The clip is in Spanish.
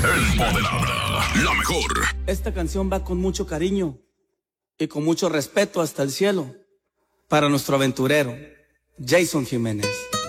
El poder habla. La mejor. Esta canción va con mucho cariño y con mucho respeto hasta el cielo para nuestro aventurero, Jason Jiménez.